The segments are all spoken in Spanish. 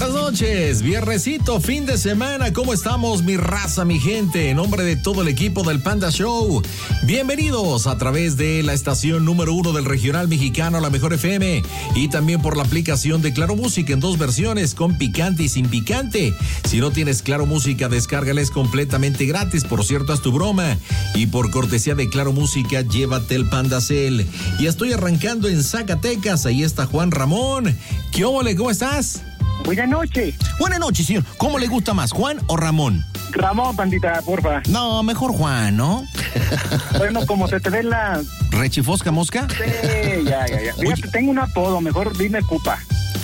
Buenas noches, viernesito, fin de semana, ¿cómo estamos mi raza, mi gente? En nombre de todo el equipo del Panda Show, bienvenidos a través de la estación número 1 del regional mexicano, La Mejor FM, y también por la aplicación de Claro Música en dos versiones, con picante y sin picante. Si no tienes Claro Música, descárgala, es completamente gratis, por cierto, haz tu broma, y por cortesía de Claro Música, llévate el Panda Cell. Y estoy arrancando en Zacatecas, ahí está Juan Ramón. ¿Qué óvole? ¿Cómo estás? Buenas noches. Buenas noches, señor. ¿Cómo le gusta más, Juan o Ramón? Ramón, pandita, porfa. No, mejor Juan, ¿no? Bueno, como se te ve la... ¿Rechifosca mosca? Sí, ya. Fíjate, tengo un apodo, mejor dime Cupa.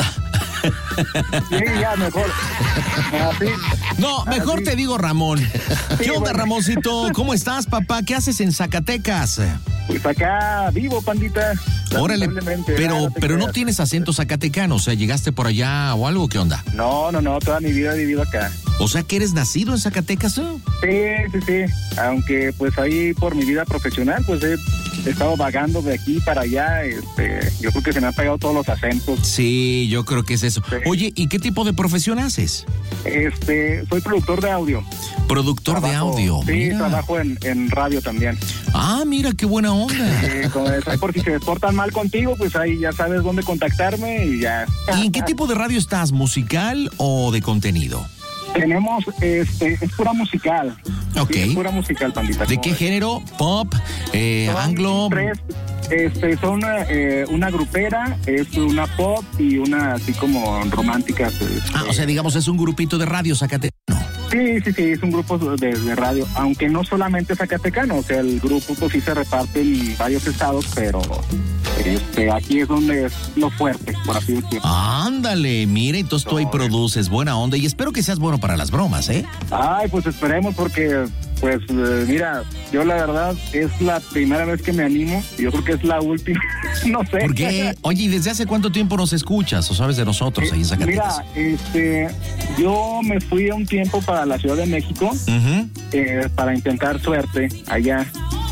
Sí, ya, mejor. Así. No, mejor así. te digo Ramón. ¿Qué Sí, onda, bueno. Ramoncito? ¿Cómo estás, papá? ¿Qué haces en Zacatecas? Pues acá vivo, pandita. Órale, Lamentablemente, pero te no creas. tienes acento zacatecano, o sea, ¿llegaste por allá o algo? ¿Qué onda? No, toda mi vida he vivido acá. O sea, ¿que eres nacido en Zacatecas? Sí. Aunque pues ahí por mi vida profesional, pues he estado vagando de aquí para allá. Yo creo que se me han pegado todos los acentos. Sí, yo creo que es eso. Sí. Oye, ¿y qué tipo de profesión haces? Soy productor de audio. Productor de audio. Sí, Mira. trabajo en radio también. Ah, mira, qué buena onda. Como eso, por si se portan mal contigo, pues ahí ya sabes dónde contactarme y ya. ¿Y en qué tipo de radio estás? ¿Musical o de contenido? Tenemos, es pura musical. Ok. Sí, es pura musical, pandita. ¿De ¿Cómo qué ves? género? ¿Pop? Son ¿Anglo? tres, son una grupera, es una pop y una así como romántica. Ah, o sea, digamos, es un grupito de radio zacatecano. Sí, es un grupo de radio, aunque no solamente zacatecano, o sea, el grupo pues sí se reparte en varios estados, pero aquí es donde es lo fuerte, por así decirlo. Ándale, mira, entonces tú ahí produces buena onda y espero que seas bueno para las bromas, ¿eh? Ay, pues esperemos porque, pues, mira, yo la verdad es la primera vez que me animo, y yo creo que es la última, no sé. ¿Por qué? Oye, ¿y desde hace cuánto tiempo nos escuchas o sabes de nosotros ahí en Zacatecas? Mira, yo me fui un tiempo para la Ciudad de México Ujú. para intentar suerte allá,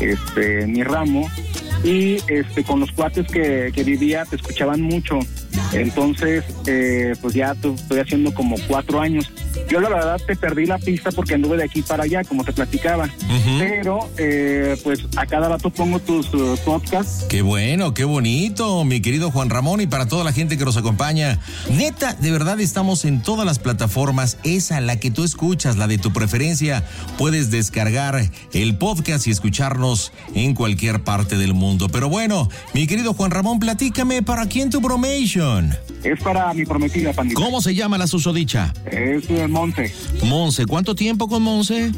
en mi ramo, y con los cuates que vivía te escuchaban mucho. Entonces, pues ya estoy haciendo como 4 años. Yo la verdad te perdí la pista porque anduve de aquí para allá, como te platicaba. Ujú. Pero, pues a cada rato pongo tus podcasts. Qué bueno, qué bonito, mi querido Juan Ramón, y para toda la gente que nos acompaña. Neta, de verdad estamos en todas las plataformas, esa la que tú escuchas, la de tu preferencia. Puedes descargar el podcast y escucharnos en cualquier parte del mundo. Pero bueno, mi querido Juan Ramón, platícame, ¿para quién tu bromation? Es para mi prometida, pandita. ¿Cómo se llama la susodicha? Es Monse. Monse, ¿cuánto tiempo con Monse?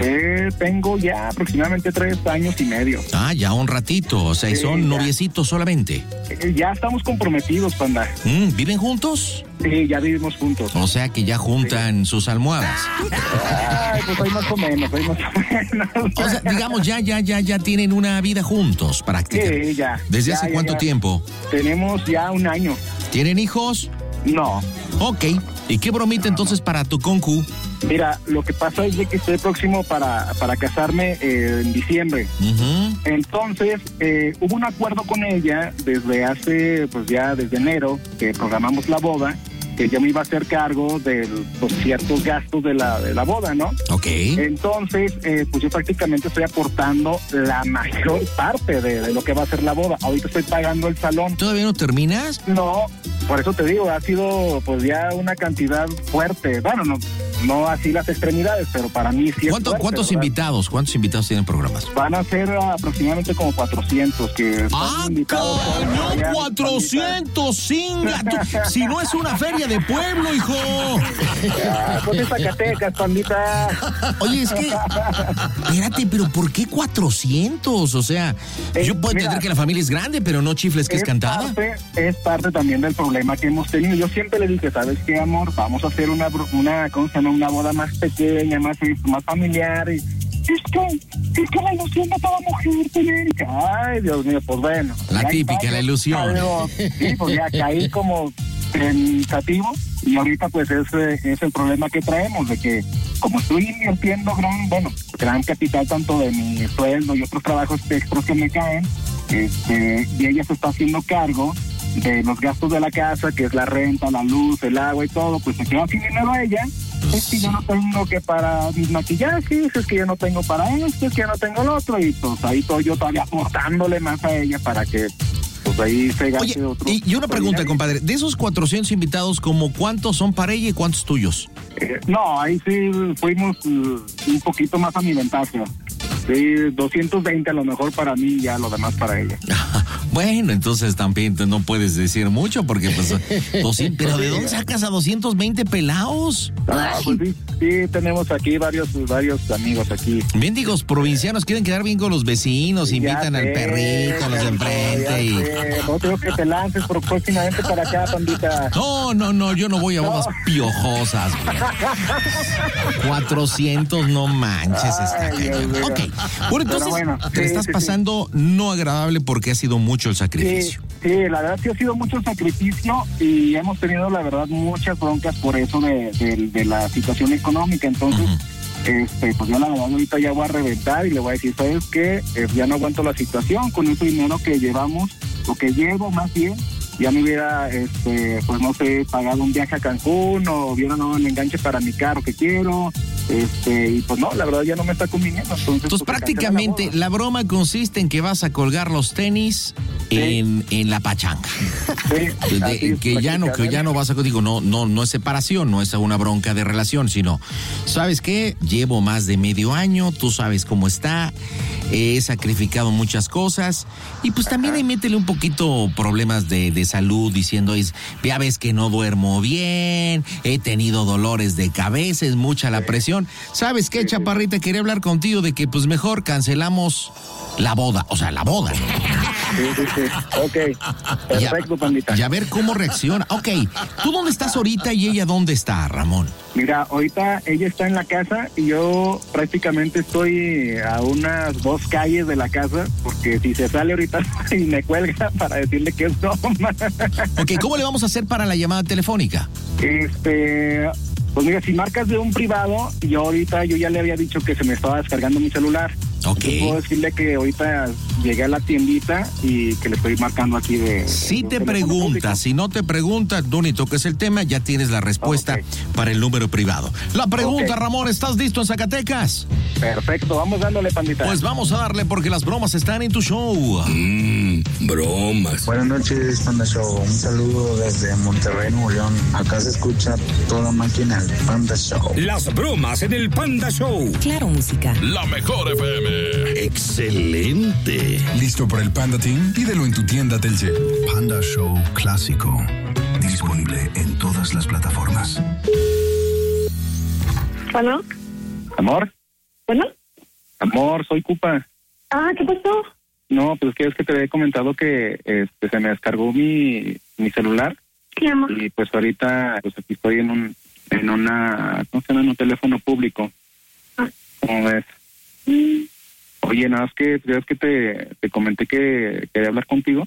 Tengo ya aproximadamente 3 años y medio. Ah, ya un ratito, o sea, y Sí, son ya. noviecitos solamente. Ya estamos comprometidos, panda. ¿Viven juntos? Sí, ya vivimos juntos. O sea que ya juntan sus almohadas. Ay, pues hay más o menos. O sea, digamos, ya tienen una vida juntos prácticamente. Sí, ya. ¿Desde Ya, hace ya, cuánto ya. tiempo? Tenemos ya 1 año. ¿Tienen hijos? No. Ok. ¿Y qué bromita entonces para tu concu? Mira, lo que pasa es de que estoy próximo para casarme en diciembre. Ujú. Entonces, hubo un acuerdo con ella desde hace, pues ya desde enero, que programamos la boda, que yo me iba a hacer cargo de los ciertos gastos de la boda, ¿no? Ok. Entonces, pues yo prácticamente estoy aportando la mayor parte de lo que va a ser la boda. Ahorita estoy pagando el salón. ¿Todavía no terminas? No, por eso te digo, ha sido pues ya una cantidad fuerte. Bueno, no así las extremidades, pero para mí sí es fuerte, ¿Cuántos ¿verdad? invitados tienen programas? Van a ser aproximadamente como 400 que están ¡Ah, invitados. cañón! 400, singa. Si no es una feria de pueblo, hijo. Pues es Zacatecas, pandita. Oye, es que, espérate, pero ¿por qué 400? O sea, yo puedo mira, entender que la familia es grande, pero no chifles que es cantada. Es parte también del problema que hemos tenido. Yo siempre le dije, ¿sabes qué, amor? Vamos a hacer una ¿cómo se llama? Una boda más pequeña, más familiar. Y es que la ilusión de toda mujer tener. Ay, Dios mío, pues bueno. La típica, la ilusión. Sí, pues ya caí como pensativo y ahorita pues es el problema que traemos, de que como estoy invirtiendo gran capital tanto de mi sueldo y otros trabajos extras que me caen, y ella se está haciendo cargo, de los gastos de la casa, que es la renta, la luz, el agua y todo, pues se queda sin dinero a ella. Es que yo no tengo que para mis maquillajes, es que yo no tengo para esto, es que yo no tengo lo otro, y pues ahí estoy yo todavía aportándole más a ella para que pues ahí se gaste. Oye, otro. y una pregunta, compadre, de esos 400 invitados, ¿como cuántos son para ella y cuántos tuyos? No, ahí sí fuimos un poquito más a mi ventaja. Sí, 220 a lo mejor para mí y ya lo demás para ella. Bueno, entonces también no puedes decir mucho porque pues 200, pero ¿de dónde sacas a 220 pelados? Pues sí, tenemos aquí varios amigos aquí. Mendigos provincianos quieren quedar bien con los vecinos, Ya invitan al perrito, a los de enfrente y... No tengo que te lances próximamente para acá, pandita. No, yo no voy a bodas piojosas. 400, no manches, está cañón. Ok, bueno, entonces te estás pasando no agradable porque ha sido mucho el sacrificio. Sí, la verdad sí ha sido mucho sacrificio y hemos tenido la verdad muchas broncas por eso de la situación económica, entonces pues yo la verdad ahorita ya voy a reventar y le voy a decir, ¿sabes qué? Ya no aguanto la situación con ese dinero que llevamos, o que llevo más bien, ya me hubiera, pues no sé, pagado un viaje a Cancún o hubiera dado el enganche para mi carro que quiero, y pues no, la verdad ya no me está conviniendo. Entonces pues, prácticamente la broma consiste en que vas a colgar los tenis en la pachanga. Sí, que ya no vas a, digo, no es separación, no es una bronca de relación, sino, ¿sabes qué? Llevo más de medio año, tú sabes cómo está, he sacrificado muchas cosas y pues también ahí métele un poquito problemas de salud diciendo, ya ves que no duermo bien, he tenido dolores de cabeza, es mucha la presión. ¿Sabes qué, chaparrita? Quería hablar contigo de que pues mejor cancelamos la boda, o sea, la boda. Sí. Ok, perfecto, pandita. Y a ver cómo reacciona. Ok, ¿tú dónde estás ahorita y ella dónde está, Ramón? Mira, ahorita ella está en la casa y yo prácticamente estoy a unas 2 calles de la casa, porque si se sale ahorita y me cuelga para decirle que es broma. Ok, ¿cómo le vamos a hacer para la llamada telefónica? Pues mira, si marcas de un privado, yo ya le había dicho que se me estaba descargando mi celular. Ok. Yo puedo decirle que ahorita llegué a la tiendita y que le estoy marcando aquí de... Si te pregunta, si no te pregunta, tú ni toques el tema, ya tienes la respuesta para el número privado. La pregunta, Ramón, ¿estás listo en Zacatecas? Perfecto, vamos dándole, pandita. Pues vamos a darle porque las bromas están en tu show. Bromas. Buenas noches, Panda Show. Un saludo desde Monterrey, Nuevo León. Acá se escucha toda máquina el Panda Show. Las bromas en el Panda Show. Claro, música. La mejor FM. Excelente. ¿Listo para el Panda Team? Pídelo en tu tienda Telcel. Panda Show Clásico. Disponible en todas las plataformas. ¿Bueno? ¿Amor? ¿Bueno? Amor, soy Cupa. ¿Qué pasó? No, pues es que te había comentado que se me descargó mi celular. Sí, amor. Y pues ahorita pues aquí estoy en un teléfono público. ¿Cómo ves? Oye, nada más que creo que te comenté que quería hablar contigo.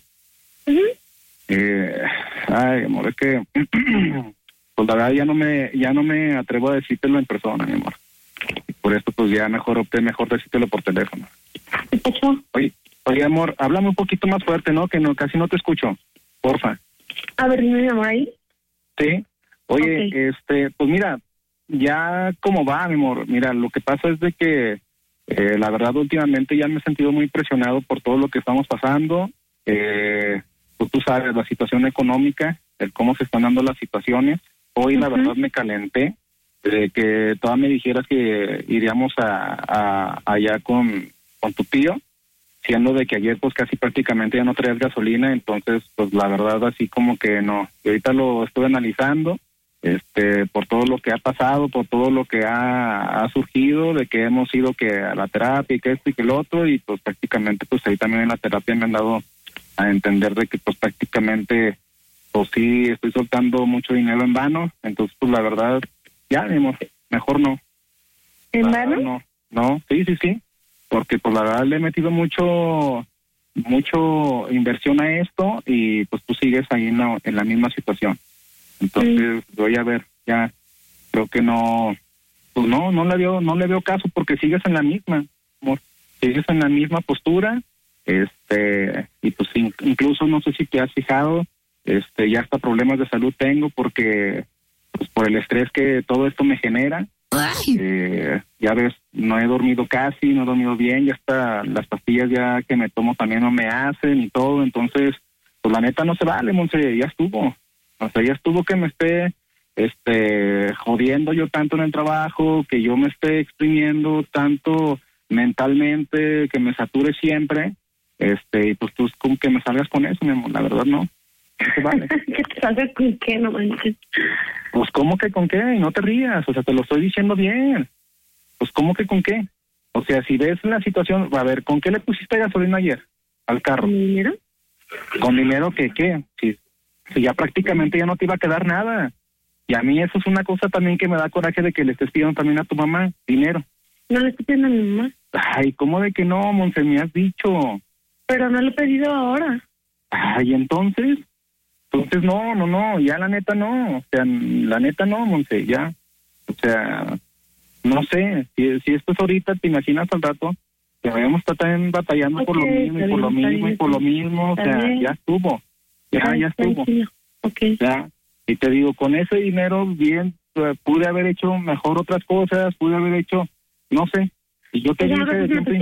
Ay, amor, es que pues la verdad ya no me atrevo a decírtelo en persona, mi amor. Y por esto pues ya opté mejor decírtelo por teléfono. ¿Qué pasó? Oye, amor, háblame un poquito más fuerte, ¿no? Que casi no te escucho. Porfa. A ver, dime, mi amor, ahí. Sí. Oye, Okay. Pues mira, ya cómo va, mi amor. Mira, lo que pasa es de que la verdad últimamente ya me he sentido muy presionado por todo lo que estamos pasando. Pues tú sabes, la situación económica, el cómo se están dando las situaciones. Hoy la verdad me calenté de que toda me dijeras que iríamos allá con tu tío, siendo de que ayer pues casi prácticamente ya no traías gasolina, entonces pues la verdad así como que no. Y ahorita lo estuve analizando, por todo lo que ha pasado, por todo lo que ha surgido, de que hemos ido que a la terapia y que esto y que el otro, y pues prácticamente pues ahí también en la terapia me han dado a entender de que pues prácticamente pues sí estoy soltando mucho dinero en vano, entonces pues la verdad ya mejor no. ¿En vano? No, sí, porque pues la verdad le he metido mucho inversión a esto y pues tú sigues ahí en la misma situación. Entonces voy a ver, ya creo que no le veo caso porque sigues en la misma, amor, sigues en la misma postura, y pues incluso no sé si te has fijado, ya hasta problemas de salud tengo porque pues por el estrés que todo esto me genera. Ya ves, no he dormido casi, no he dormido bien, ya hasta las pastillas ya que me tomo también no me hacen y todo, entonces pues la neta no se vale, Monse, ya estuvo. O sea, ya estuvo que me esté jodiendo yo tanto en el trabajo, que yo me esté exprimiendo tanto mentalmente, que me sature siempre, y pues tú como que me salgas con eso, mi amor, la verdad no se vale. ¿Que te salgas con qué, no manches? Pues ¿cómo que con qué? No te rías, o sea, te lo estoy diciendo bien. Pues ¿cómo que con qué? O sea, si ves la situación, a ver, ¿con qué le pusiste gasolina ayer al carro? ¿Con dinero? ¿Con dinero que qué? Si ya prácticamente ya no te iba a quedar nada. Y a mí eso es una cosa también que me da coraje de que le estés pidiendo también a tu mamá dinero. No le estoy pidiendo a mi mamá. Ay, ¿cómo de que no, Monse? Me has dicho. Pero no lo he pedido ahora. Ay, entonces no, ya la neta no. O sea, la neta no, Monse, ya. O sea, no sé, si esto es ahorita, te imaginas al rato que vayamos a estar batallando por lo mismo y por lo mismo y por lo mismo. O sea, ya estuvo. Ya estuvo. Okay. Ya. Y te digo, con ese dinero bien, pude haber hecho mejor otras cosas, pude haber hecho, no sé. Y yo te dije desde un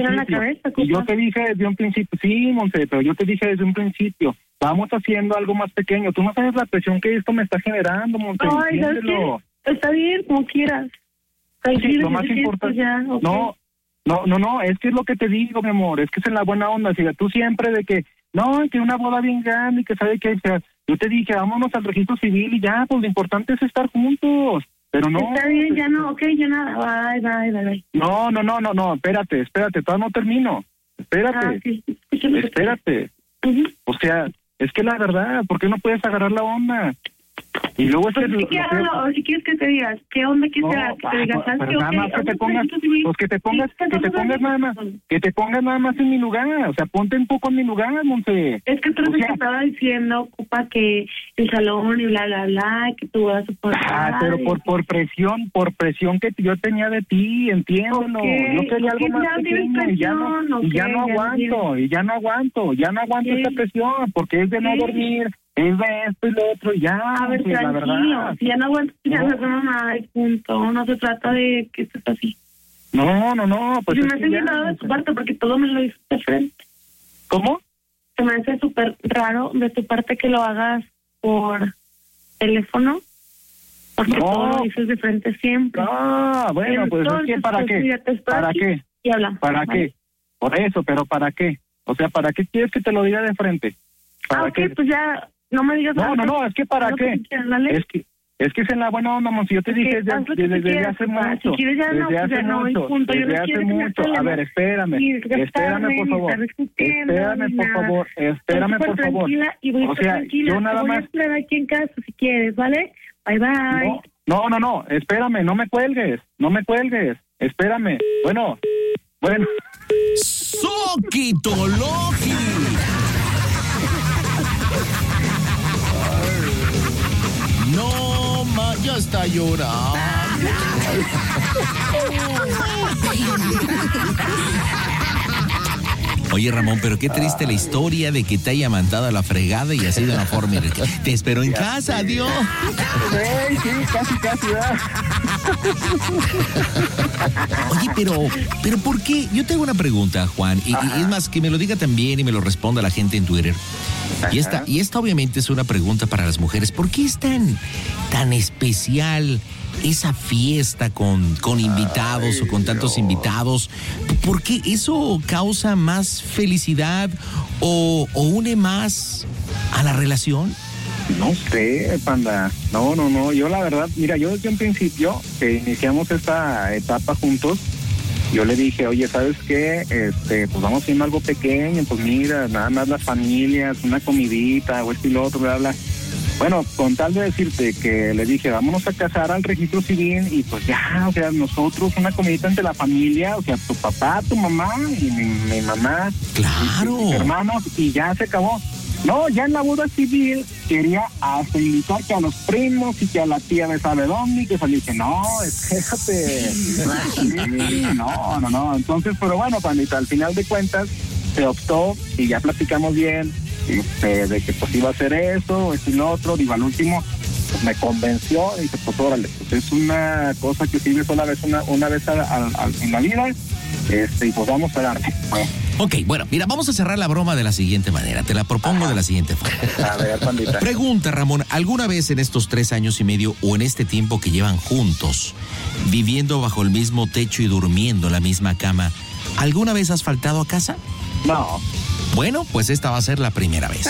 principio, sí, Monse, pero yo te dije desde un principio, vamos haciendo algo más pequeño. Tú no sabes la presión que esto me está generando, Monse. Ay, está bien, como quieras. Sí, lo más importante. Ya, okay. No, es que es lo que te digo, mi amor, es que es en la buena onda. Si tú siempre de que, no, que una boda bien grande y que sabe que, o sea, yo te dije, vámonos al registro civil y ya, pues lo importante es estar juntos. Pero no. Está bien, ya no, okay, ya nada. Bye. No, espérate, todavía no termino. Espérate. Sí. Espérate. Uh-huh. O sea, es que la verdad, ¿por qué no puedes agarrar la onda? Y luego es pues si quieres que te digas, ¿qué onda que te digas? Pero nada más que te pongas, pues que te pongas nada más en mi lugar, o sea, ponte un poco en mi lugar, Monse. Es que tú lo que estaba diciendo, ocupa que el salón y bla, que tú vas a soportar. Pero por presión que yo tenía de ti, entiéndelo. Okay. Yo quería algo más pequeño y ya no aguanto esa presión, porque es de no dormir. Es de esto y lo otro, ya. A ver, la verdad. Si ya no aguantas, ya no hacemos nada, y punto. No se trata de que estés así. No, pues. Se me hace bien raro de tu parte, porque todo me lo dices de frente. ¿Cómo? Se me hace súper raro de tu parte que lo hagas por teléfono, porque todo lo dices de frente siempre. Bueno, pues es que ¿para qué? ¿Para qué? Y hablamos. ¿Para qué? Por eso, pero ¿para qué? O sea, ¿para qué quieres que te lo diga de frente? Pues ya, no me digas nada. No, es que ¿para qué? Es que es en la buena onda, Monse. Yo te dije desde hace mucho. Si quieres desde hace mucho. A ver, espérame por favor. Espérame por favor. O sea, yo nada más. Voy a esperar aquí en casa si quieres, ¿vale? Bye. No, espérame, no me cuelgues. Espérame. Bueno. Soquitologi. No, ya está llorando. Oye, Ramón, pero qué triste la historia de que te haya mandado a la fregada y así de una forma. Te espero en casa, adiós. Sí, casi, ¿verdad? Oye, pero ¿por qué? Yo te hago una pregunta, Juan, y es más, que me lo diga también y me lo responda la gente en Twitter. Y esta obviamente es una pregunta para las mujeres. ¿Por qué es tan especial esa fiesta con invitados o con tantos invitados? ¿Por qué eso causa más felicidad o une más a la relación? No sé, Panda. No. Yo la verdad, mira, yo desde un principio que iniciamos esta etapa juntos, yo le dije, oye, ¿sabes qué? Pues vamos a hacer algo pequeño, pues mira, nada más las familias, una comidita o esto y lo otro, bla, bla. Bueno, con tal de decirte que le dije, vámonos a casar al registro civil y pues ya, o sea, nosotros una comidita entre la familia, o sea, tu papá, tu mamá y mi mamá. Claro. Y mis hermanos, y ya se acabó. No, ya en la boda civil quería hasta invitar que a los primos y que a la tía de sabe dónde, y que salí, dije, no, espérate. No. Entonces, pero bueno, Pandita, al final de cuentas se optó y ya platicamos bien de que pues iba a hacer eso, esto y lo otro. Digo, al último pues, me convenció y dije, pues órale, pues es una cosa que sirve una vez en la vida, y pues vamos a darle. Bueno. Ok, bueno, mira, vamos a cerrar la broma de la siguiente manera. Te la propongo de la siguiente forma. A ver, pandita. Pregunta, Ramón, ¿alguna vez en estos 3 años y medio o en este tiempo que llevan juntos, viviendo bajo el mismo techo y durmiendo en la misma cama, ¿alguna vez has faltado a casa? No. Bueno, pues esta va a ser la primera vez.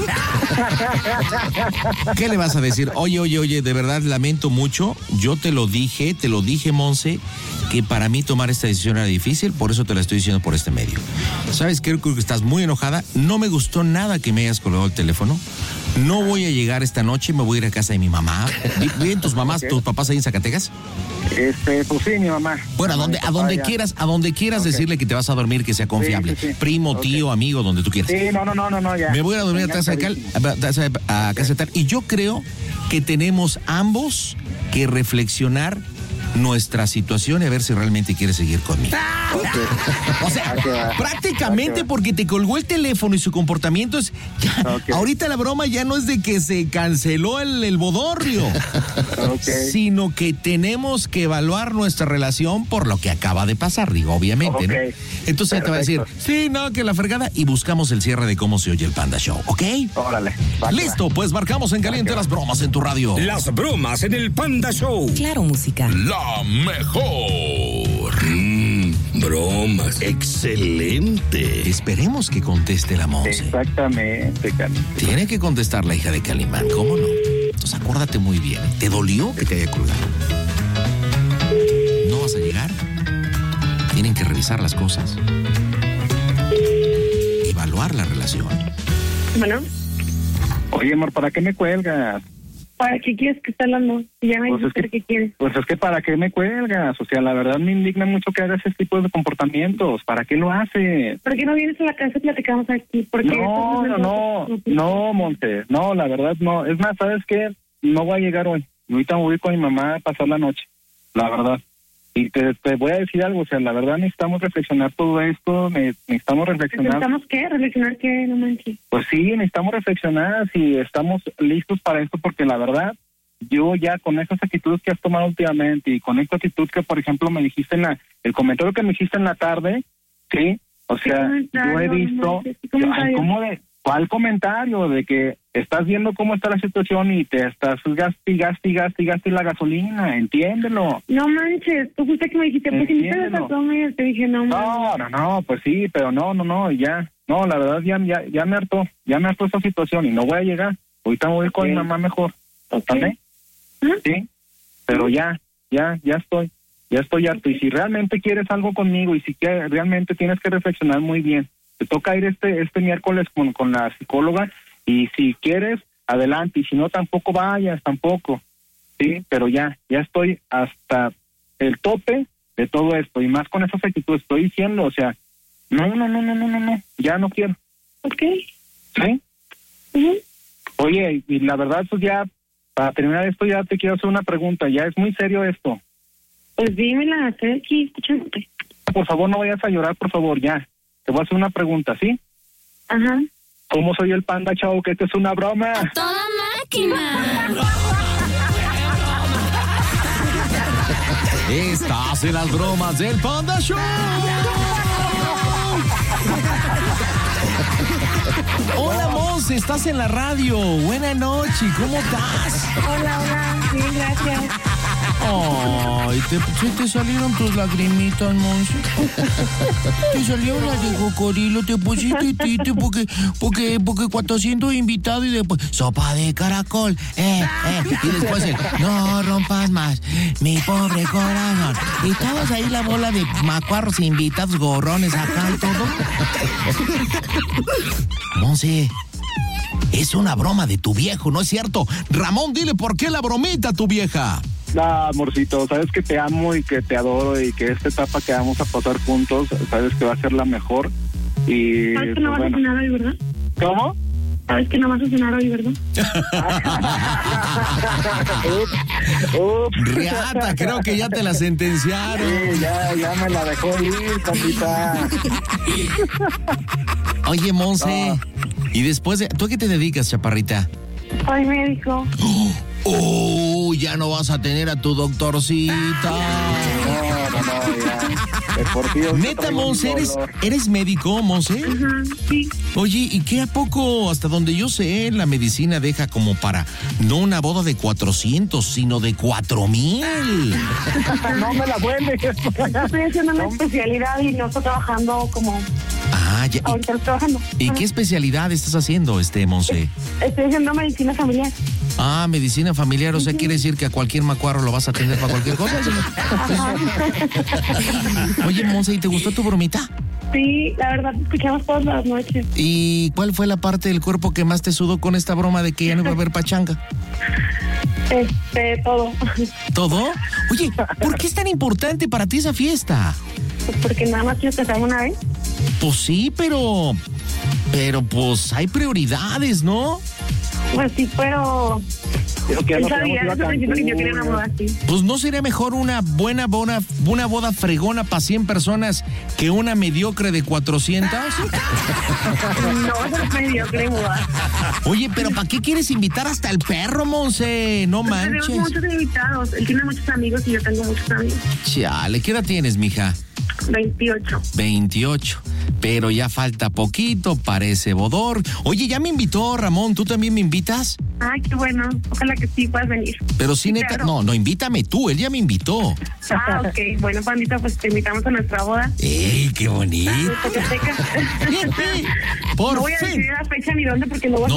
¿Qué le vas a decir? Oye, de verdad lamento mucho. Yo te lo dije, Monse, que para mí tomar esta decisión era difícil, por eso te la estoy diciendo por este medio. ¿Sabes qué? Creo que estás muy enojada. No me gustó nada que me hayas colgado el teléfono. No voy a llegar esta noche, me voy a ir a casa de mi mamá. ¿Viven tus mamás, tus papás ahí en Zacatecas? Pues sí, mi mamá. Bueno, a donde quieras decirle que te vas a dormir, que sea confiable. Sí. Primo, tío, amigo, donde tú quieras. Sí, no, ya. Me voy a dormir a casa de tal. Y yo creo que tenemos ambos que reflexionar nuestra situación y a ver si realmente quieres seguir conmigo. O sea, prácticamente porque te colgó el teléfono y su comportamiento es... Ahorita la broma ya no es de que se canceló el bodorrio, sino que tenemos que evaluar nuestra relación por lo que acaba de pasar, digo, obviamente, ¿no? Entonces te va a decir, sí, no, que la fregada, y buscamos el cierre de cómo se oye el Panda Show, ¿ok? Órale. Listo, pues marcamos en caliente las bromas en tu radio. Las bromas en el Panda Show. Claro, música. La mejor. Bromas. Excelente. Esperemos que conteste la Monse. Exactamente, Calimán. Tiene que contestar la hija de Calimán, ¿cómo no? Entonces acuérdate muy bien. ¿Te dolió que te haya colgado? ¿No vas a llegar? Tienen que revisar las cosas. Evaluar la relación. Bueno. Oye, amor, ¿para qué me cuelgas? ¿Para qué quieres que esté hablando? Ya me dijiste qué quieres. Pues es que ¿para qué me cuelgas? O sea, la verdad me indigna mucho que hagas ese tipo de comportamientos. ¿Para qué lo haces? ¿Por qué no vienes a la casa y platicamos aquí? No, Monte. No, la verdad no. Es más, ¿sabes qué? No voy a llegar hoy. Ahorita me voy con mi mamá a pasar la noche. La verdad. Y te voy a decir algo. O sea, la verdad necesitamos reflexionar todo esto. Necesitamos reflexionar. ¿Necesitamos qué? ¿Reflexionar qué? No manches. Pues sí, necesitamos reflexionar si estamos listos para esto, porque la verdad, yo ya con esas actitudes que has tomado últimamente y con esta actitud que, por ejemplo, me dijiste el comentario que me hiciste en la tarde, ¿sí? O sea, yo he visto... ¿Cuál comentario? De que estás viendo cómo está la situación y te estás gaste la gasolina, entiéndelo. No manches, tú fuiste que me dijiste, pues si me te dije no. No, pues sí, pero no, ya. No, la verdad ya me hartó esta situación y no voy a llegar. Ahorita me voy con mi mamá mejor. ¿Vale? Sí, pero ya estoy harto. Y si realmente quieres algo conmigo y si realmente tienes que reflexionar muy bien, te toca ir este miércoles con la psicóloga y si quieres, adelante, y si no, tampoco vayas, tampoco, sí, pero ya estoy hasta el tope de todo esto y más con esas actitudes, estoy diciendo, o sea, no, ya no quiero. Ok. ¿Sí? Uh-huh. Oye, y la verdad, pues ya, para terminar esto, ya te quiero hacer una pregunta, ya es muy serio esto. Pues dímela, estoy aquí escuchándote. Por favor, no vayas a llorar, por favor, ya. Te voy a hacer una pregunta, ¿sí? Ajá. ¿Cómo soy el Panda Show? Que esto es una broma. ¡A toda máquina! Estás en las bromas del Panda Show. Hola, Monse, estás en la radio. Buenas noches, ¿cómo estás? Hola, bien, gracias. Ay, ¿se te salieron tus lagrimitas, Monse? Te salieron las de cocodrilo, te pusiste triste porque 400 invitados y después sopa de caracol, y después no rompas más, mi pobre corazón. Y estabas ahí la bola de macuarros invitados, gorrones acá y todo. Monse, es una broma de tu viejo, ¿no es cierto? Ramón, dile por qué la bromita a tu vieja. Amorcito, sabes que te amo y que te adoro y que esta etapa que vamos a pasar juntos, sabes que va a ser la mejor. Y sabes que no vas a cenar hoy, ¿verdad? ¿Cómo? Sabes que no vas a cenar hoy, ¿verdad? Riata, creo que ya te la sentenciaron. Sí, ya me la dejó ir, compita. Oye, Monse, Y después de... ¿Tú a qué te dedicas, chaparrita? Soy médico. Ya no vas a tener a tu doctorcita. No, ya. De por sí, ahorita Neta, traigo un Monse, dolor. ¿eres médico, Monse? Sí. Oye, ¿y qué a poco, hasta donde yo sé, la medicina deja como para no una boda de 400, sino de 4,000? No me la vuelves. Estoy haciendo una especialidad y no estoy trabajando como Ah, ya. ahorita estoy trabajando. ¿Y qué especialidad estás haciendo, Monse? Estoy haciendo medicina familiar. Ah, medicina familiar, o sea, quiere decir que a cualquier macuarro lo vas a atender para cualquier cosa. Ajá. Oye, Monse, ¿y te gustó tu bromita? Sí, la verdad, escuchamos todas las noches. ¿Y cuál fue la parte del cuerpo que más te sudó con esta broma de que ya no iba a haber pachanga? Todo. ¿Todo? Oye, ¿por qué es tan importante para ti esa fiesta? Pues porque nada más quiero casarme una vez. Pues sí, pero pues hay prioridades, ¿no? Pues sí, pero Dijo que ya él nos sabía quedamos desde el principio que yo Cancún. quería una boda así. Pues ¿no sería mejor una buena boda fregona para 100 personas que una mediocre de 400? No, eso es mediocre boda. Oye, pero ¿para qué quieres invitar hasta el perro, Monse? No Tenemos manches. muchos invitados. Él tiene muchos amigos y yo tengo muchos amigos. Chale, ¿qué edad tienes, mija? 28. 28. Pero ya falta poquito para ese bodor. Oye, ya me invitó Ramón, ¿tú también me invitas? Ay, qué bueno. Ojalá que sí puedas venir. Pero sí, neta, claro. no, invítame tú, él ya me invitó. Ah, ok. Bueno, Pandita, pues te invitamos a nuestra boda. ¡Ey, qué bonito! Zacatecas. Por No voy a fin. decir la fecha ni dónde porque luego...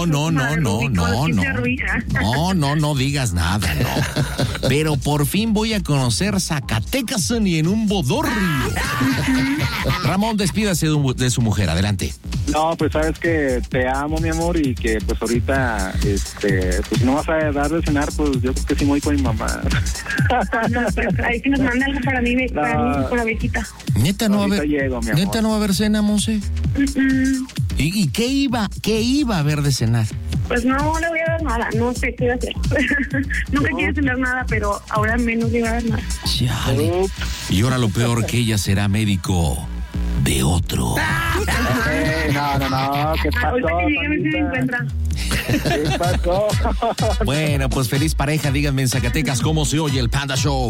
No digas nada, no. Pero por fin voy a conocer Zacatecas y en un bodorrio. Ramón, despídase de su mujer, adelante. No, pues sabes que te amo, mi amor, y que pues ahorita, pues si no vas a dar de cenar, pues yo creo que sí me voy con mi mamá. Ahí que nos manda algo para mí, para Bequita. Neta no va a Ahorita haber, llego, mi amor. neta no va a haber cena, Monse. ¿Y qué iba a haber de cenar? Pues no le voy a dar nada, no sé qué voy a hacer. Nunca quiero tener nada, pero ahora menos le voy a dar nada. Chale. Y ahora lo peor, que ella será médico de otro. No, ¿qué pasó? Ahorita que llegue a ver si me encuentra. ¿Qué pasó? Bueno, pues feliz pareja, díganme en Zacatecas cómo se oye el Panda Show.